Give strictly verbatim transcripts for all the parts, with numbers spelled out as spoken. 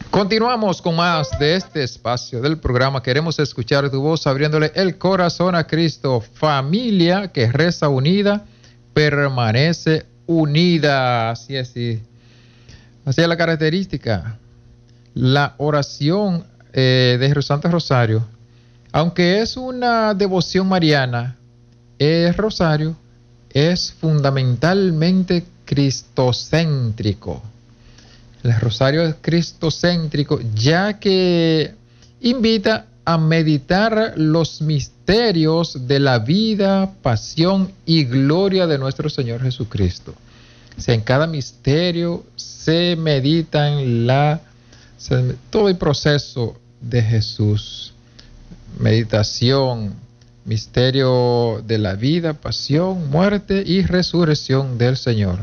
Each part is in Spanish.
Continuamos con más de este espacio del programa. Queremos escuchar tu voz abriéndole el corazón a Cristo. Familia que reza unida, permanece unida. Así es, sí. Así es la característica. La oración eh, de Santo Rosario, aunque es una devoción mariana, el rosario es fundamentalmente cristocéntrico. El rosario es cristocéntrico, ya que invita a meditar los misterios de la vida, pasión y gloria de nuestro Señor Jesucristo. O sea, en cada misterio se medita en la, se, todo el proceso de Jesús. Meditación, misterio de la vida, pasión, muerte y resurrección del Señor.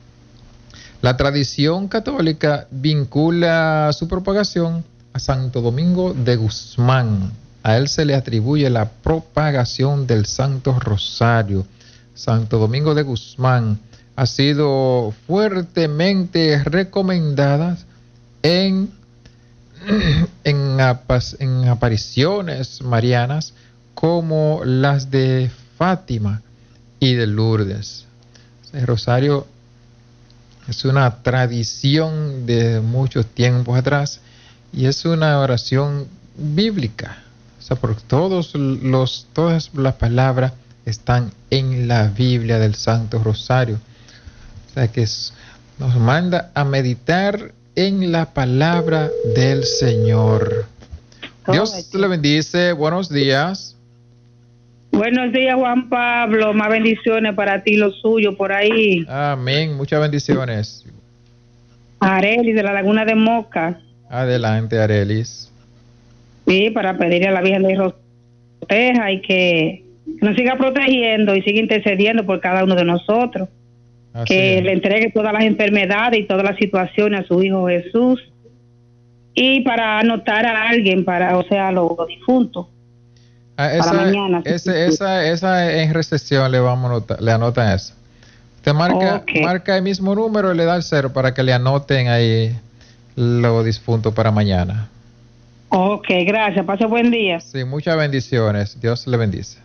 La tradición católica vincula su propagación a Santo Domingo de Guzmán. A él se le atribuye la propagación del Santo Rosario. Santo Domingo de Guzmán ha sido fuertemente recomendada en, en, en apariciones marianas como las de Fátima y de Lourdes. El Rosario es una tradición de muchos tiempos atrás y es una oración bíblica. O sea, porque todos los, todas las palabras están en la Biblia del Santo Rosario. O sea, que es, nos manda a meditar en la palabra del Señor. Dios le bendice. Buenos días. Buenos días, Juan Pablo. Más bendiciones para ti y lo suyo por ahí. Amén. Muchas bendiciones. Arelis de la Laguna de Moca. Adelante, Arelis. Sí, para pedirle a la Virgen de Dios que proteja y que nos siga protegiendo y siga intercediendo por cada uno de nosotros. Así que es. Le entregue todas las enfermedades y todas las situaciones a su Hijo Jesús. Y para anotar a alguien, para, o sea, a los, los difuntos. Ah, esa, para mañana. Esa, esa, esa en recesión le vamos a anotar, le anotan eso. Usted marca, okay. marca el mismo número y le da el cero para que le anoten ahí los difuntos para mañana. Ok, gracias. Pase buen día. Sí, muchas bendiciones. Dios le bendice.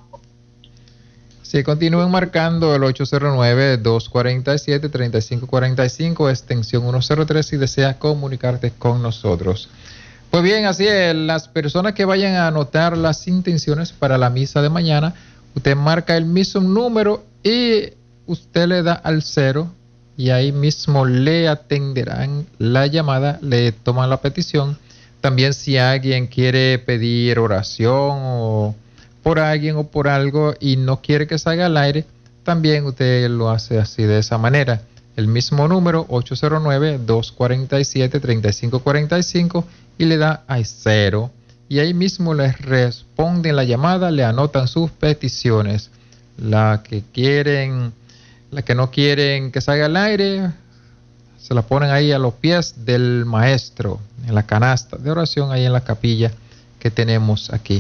Sí, continúen marcando el ocho cero nueve, dos cuatro siete, tres cinco cuatro cinco, extensión ciento tres si desea comunicarte con nosotros. Pues bien, así es, las personas que vayan a anotar las intenciones para la misa de mañana, usted marca el mismo número y usted le da al cero y ahí mismo le atenderán la llamada, le toman la petición. También si alguien quiere pedir oración o por alguien o por algo y no quiere que salga al aire, también usted lo hace así de esa manera. El mismo número, ocho cero nueve, dos cuatro siete, tres cinco cuatro cinco y le da a cero. Y ahí mismo les responden la llamada, le anotan sus peticiones. La que quieren, la que no quieren que salga al aire, se la ponen ahí a los pies del maestro, en la canasta de oración, ahí en la capilla que tenemos aquí.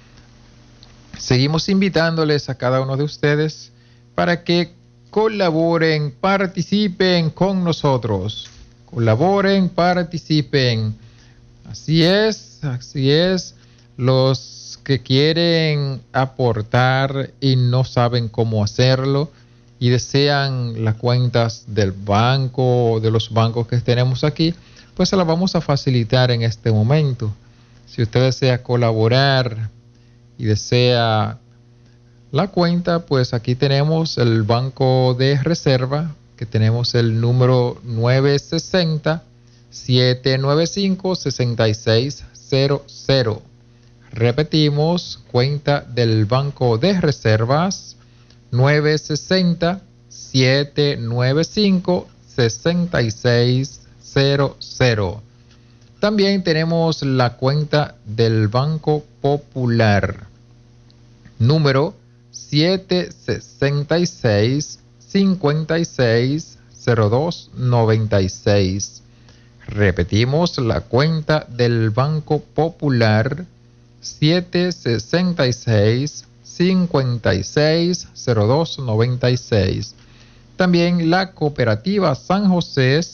Seguimos invitándoles a cada uno de ustedes para que colaboren, participen con nosotros. Colaboren, participen. Así es, así es. Los que quieren aportar y no saben cómo hacerlo y desean las cuentas del banco o de los bancos que tenemos aquí, pues se las vamos a facilitar en este momento. Si usted desea colaborar y desea la cuenta, pues aquí tenemos el Banco de Reserva, que tenemos el número nueve seis cero, siete nueve cinco, seis seis cero cero. Repetimos, cuenta del Banco de Reservas nueve seis cero, siete nueve cinco, seis seis cero cero. También tenemos la cuenta del Banco Popular, número siete seis seis, cinco seis cero dos nueve seis. Repetimos, la cuenta del Banco Popular, siete seis seis, cinco seis cero dos nueve seis. También la Cooperativa San José,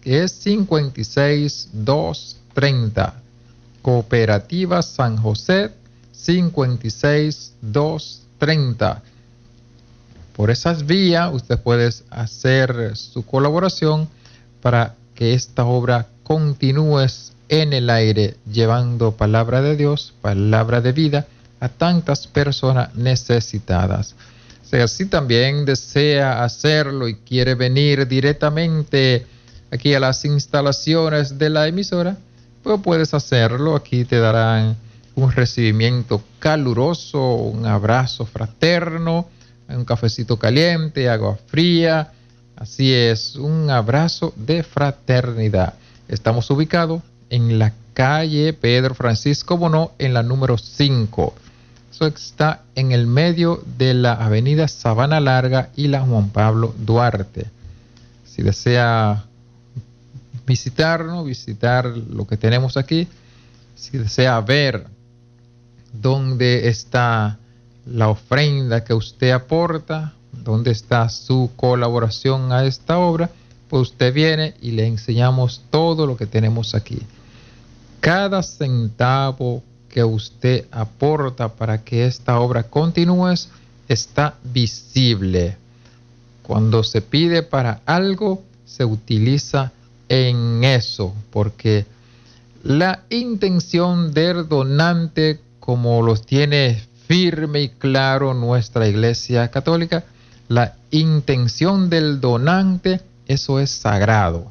que es cincuenta y seis doscientos treinta. Cooperativa San José, cincuenta y seis doscientos treinta. Por esas vías usted puede hacer su colaboración para que esta obra continúe en el aire, llevando palabra de Dios, palabra de vida a tantas personas necesitadas. Si así también desea hacerlo y quiere venir directamente aquí a las instalaciones de la emisora, pues puedes hacerlo. Aquí te darán un recibimiento caluroso, un abrazo fraterno, un cafecito caliente, agua fría. Así es, un abrazo de fraternidad. Estamos ubicados en la calle Pedro Francisco Bonó, en la número cinco. Eso está en el medio de la avenida Sabana Larga y la Juan Pablo Duarte. Si desea visitarnos, visitar lo que tenemos aquí, si desea ver dónde está la ofrenda que usted aporta, dónde está su colaboración a esta obra, pues usted viene y le enseñamos todo lo que tenemos aquí. Cada centavo que usted aporta para que esta obra continúe está visible. Cuando se pide para algo, se utiliza en eso, porque la intención del donante, como los tiene firme y claro nuestra Iglesia Católica, la intención del donante, eso es sagrado.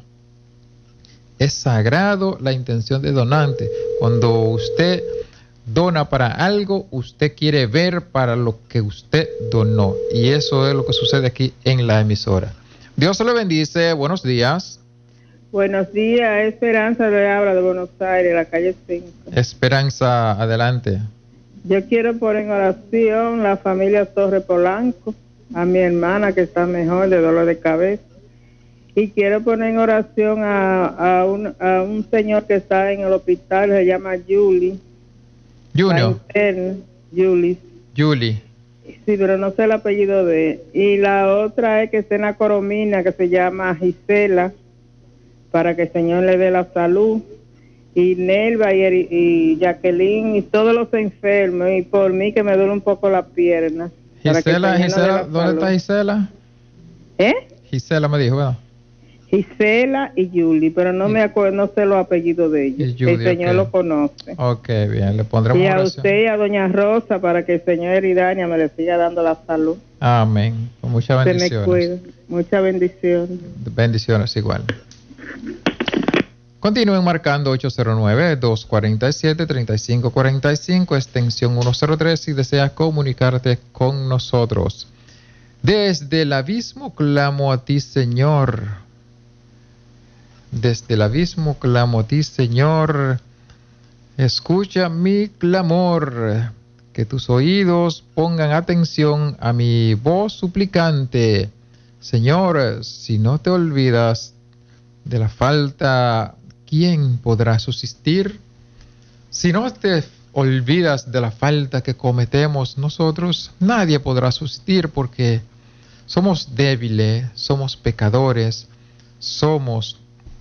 Es sagrado la intención del donante. Cuando usted dona para algo, usted quiere ver para lo que usted donó. Y eso es lo que sucede aquí en la emisora. Dios se le bendice. Buenos días. Buenos días. Esperanza de habla de Buenos Aires, la calle cinco. Esperanza, adelante. Yo quiero poner en oración la familia Torre Polanco, a mi hermana que está mejor de dolor de cabeza. Y quiero poner en oración a, a, un, a un señor que está en el hospital, se llama Julie. Junior. Julie. Julie. Sí, pero no sé el apellido de él. Y la otra es que está en la Coromina, que se llama Gisela, para que el Señor le dé la salud. Y Nelva y, y Jacqueline y todos los enfermos, y por mí que me duele un poco la pierna. Gisela, Gisela, ¿dónde está Gisela? ¿Eh? Gisela me dijo, ¿verdad? Gisela y Julie, pero no me acuerdo, no sé los apellidos de ellos. Julie, el Señor okay. lo conoce. Ok, bien, le pondremos Y a oración. usted y a doña Rosa para que el Señor Eridania me le siga dando la salud. Amén. Con muchas bendiciones. Se me cuida. Muchas bendiciones. Bendiciones igual. Continúen marcando ocho cero nueve, dos cuatro siete, tres cinco cuatro cinco, extensión ciento tres, si deseas comunicarte con nosotros. Desde el abismo clamo a ti, Señor. Desde el abismo clamo a ti, Señor. Escucha mi clamor. Que tus oídos pongan atención a mi voz suplicante. Señor, si no te olvidas de la falta, ¿quién podrá subsistir? Si no te olvidas de la falta que cometemos nosotros, nadie podrá subsistir, porque somos débiles, somos pecadores, somos,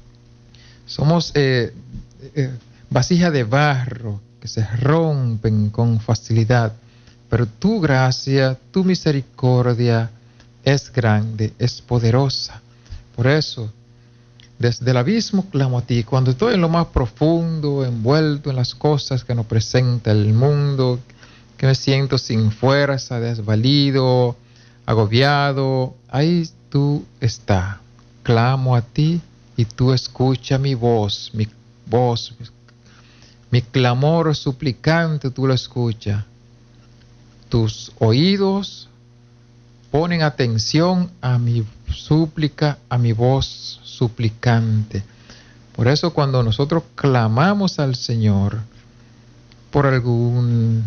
somos eh, eh, vasija de barro que se rompen con facilidad. Pero tu gracia, tu misericordia es grande, es poderosa. Por eso, desde el abismo clamo a ti. Cuando estoy en lo más profundo, envuelto en las cosas que nos presenta el mundo, que me siento sin fuerza, desvalido, agobiado, ahí tú estás. Clamo a ti y tú escucha mi voz, mi voz, mi, mi clamor suplicante, tú lo escuchas. Tus oídos ponen atención a mi súplica, a mi voz suplicante. Por eso cuando nosotros clamamos al Señor por alguna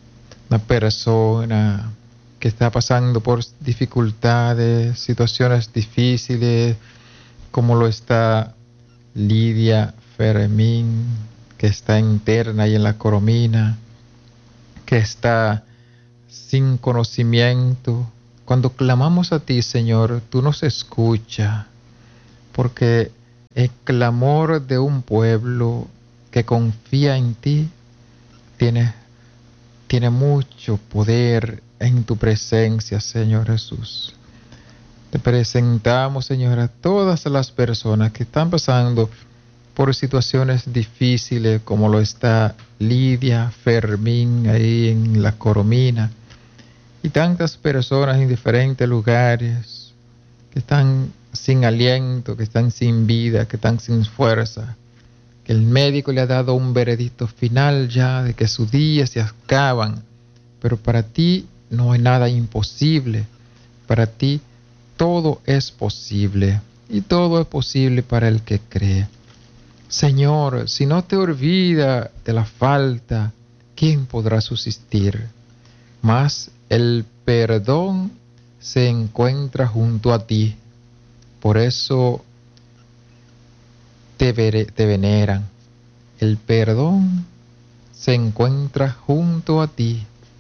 persona que está pasando por dificultades, situaciones difíciles, como lo está Lidia Fermín, que está interna y en la Coromina, que está sin conocimiento. Cuando clamamos a ti, Señor, tú nos escuchas, porque el clamor de un pueblo que confía en ti tiene, tiene mucho poder en tu presencia, Señor Jesús. Te presentamos, Señor, a todas las personas que están pasando por situaciones difíciles, como lo está Lidia, Fermín, ahí en La Coromina, y tantas personas en diferentes lugares que están sin aliento, que están sin vida, que están sin fuerza, que el médico le ha dado un veredicto final ya de que sus días se acaban, pero para ti no hay nada imposible, para ti todo es posible, y todo es posible para el que cree. Señor, si no te olvida de la falta, ¿quién podrá subsistir? Mas el perdón se encuentra junto a ti. Por eso te, vere, te veneran. El perdón se encuentra junto a ti.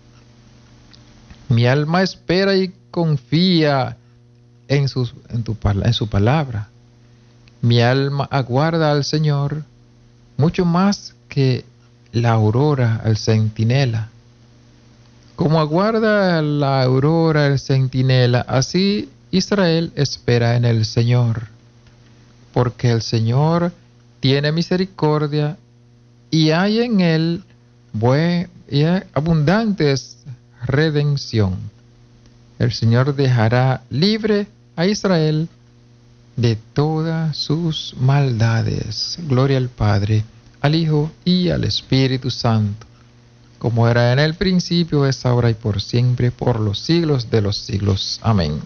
Mi alma espera y confía en, sus, en, tu, en su palabra. Mi alma aguarda al Señor mucho más que la aurora al centinela. Como aguarda la aurora el centinela, así Israel espera en el Señor, porque el Señor tiene misericordia y hay en él buen y abundantes redención. El Señor dejará libre a Israel de todas sus maldades. Gloria al Padre, al Hijo y al Espíritu Santo, como era en el principio, es ahora y por siempre, por los siglos de los siglos. Amén.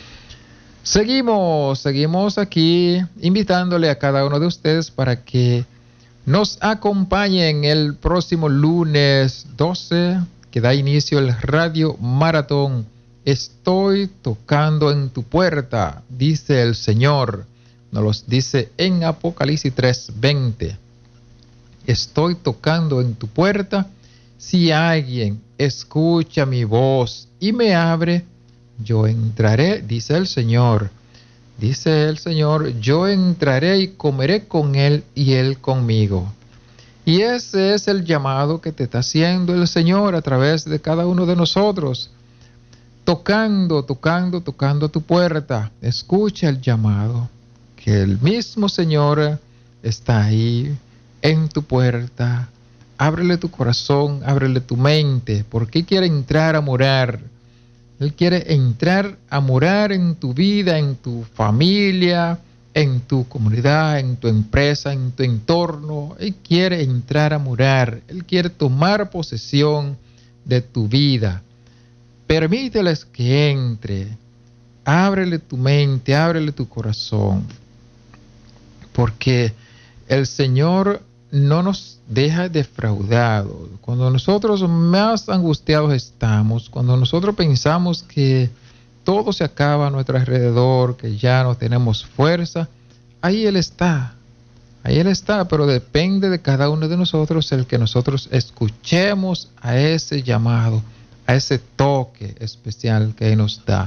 Seguimos, seguimos aquí invitándole a cada uno de ustedes para que nos acompañen el próximo lunes doce, que da inicio el Radio Maratón. Estoy tocando en tu puerta, dice el Señor. Nos los dice en Apocalipsis tres veinte. Estoy tocando en tu puerta. Si alguien escucha mi voz y me abre, yo entraré, dice el Señor. Dice el Señor, yo entraré y comeré con él y él conmigo. Y ese es el llamado que te está haciendo el Señor a través de cada uno de nosotros. Tocando, tocando, tocando a tu puerta. Escucha el llamado, que el mismo Señor está ahí en tu puerta. Ábrele tu corazón, ábrele tu mente, porque quiere entrar a morar. Él quiere entrar a morar en tu vida, en tu familia, en tu comunidad, en tu empresa, en tu entorno. Él quiere entrar a morar. Él quiere tomar posesión de tu vida. Permíteles que entre. Ábrele tu mente, ábrele tu corazón. Porque el Señor no nos deja defraudados. Cuando nosotros más angustiados estamos, cuando nosotros pensamos que todo se acaba a nuestro alrededor, que ya no tenemos fuerza, ahí Él está. Ahí Él está, pero depende de cada uno de nosotros el que nosotros escuchemos a ese llamado, a ese toque especial que Él nos da.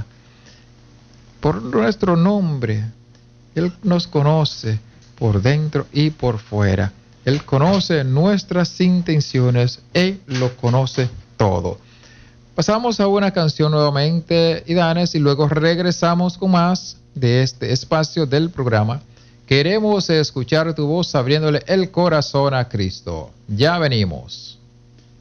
Por nuestro nombre, Él nos conoce por dentro y por fuera. Él conoce nuestras intenciones, Él lo conoce todo. Pasamos a una canción nuevamente, Idanes, y luego regresamos con más de este espacio del programa. Queremos escuchar tu voz abriéndole el corazón a Cristo. Ya venimos.